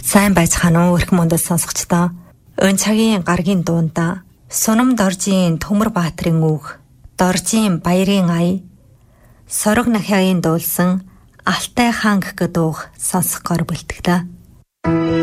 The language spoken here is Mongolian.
Сайн байцгаана уу эрх мөндөд сонсогчдоо. Өн цагийн гаргийн дуунда Сунам Доржийн Төмөр Баатрин үг, Доржийн Баярын ая, Сорог Нахягийн дуулсан Алтай хаан гэх дууг сонсох гор бэлтгэлээ.